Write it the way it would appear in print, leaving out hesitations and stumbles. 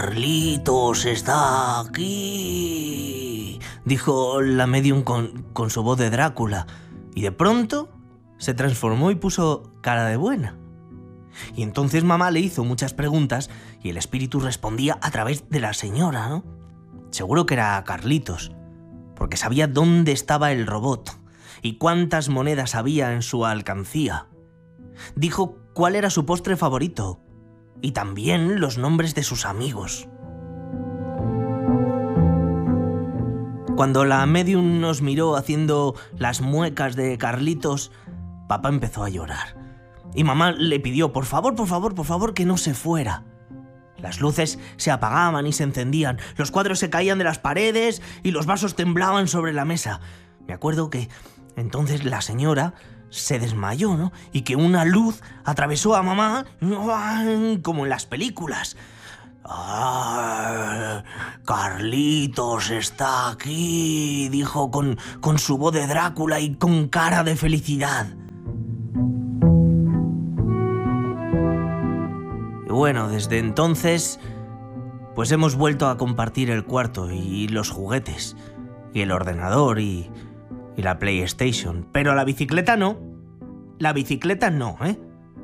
Carlitos está aquí, dijo la medium con su voz de Drácula, y de pronto se transformó y puso cara de buena. Y entonces mamá le hizo muchas preguntas y el espíritu respondía a través de la señora, ¿no? Seguro que era Carlitos, porque sabía dónde estaba el robot y cuántas monedas había en su alcancía. Dijo cuál era su postre favorito y también los nombres de sus amigos. Cuando la medium nos miró haciendo las muecas de Carlitos, papá empezó a llorar. Y mamá le pidió, por favor, que no se fuera. Las luces se apagaban y se encendían, los cuadros se caían de las paredes y los vasos temblaban sobre la mesa. Me acuerdo que entonces la señora se desmayó, ¿no? Y que una luz atravesó a mamá como en las películas. ¡Ah, Carlitos está aquí!, dijo con su voz de Drácula y con cara de felicidad. Y bueno, desde entonces, pues hemos vuelto a compartir el cuarto y los juguetes, y el ordenador y la PlayStation. Pero la bicicleta no, ¿eh?